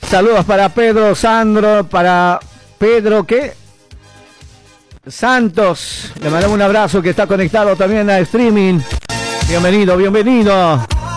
Saludos para Pedro Sandro, para Pedro, ¿qué? Santos. Le mandamos un abrazo que está conectado también a streaming. Bienvenido, bienvenido.